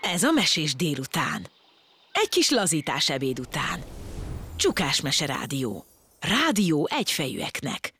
Ez a mesés délután. Egy kis lazítás ebéd után. Csukás Mese Rádió. Rádió egyfejűeknek.